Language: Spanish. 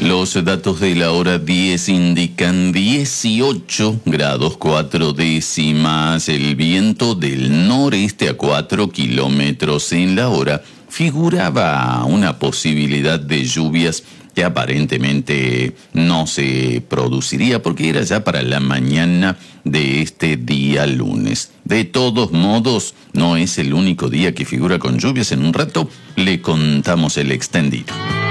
Los datos de la hora 10 indican 18 grados 4 décimas. El viento del noreste a 4 kilómetros en la hora figuraba una posibilidad de lluvias que aparentemente no se produciría porque era ya para la mañana de este día lunes. De todos modos, no es el único día que figura con lluvias. En un rato le contamos el extendido.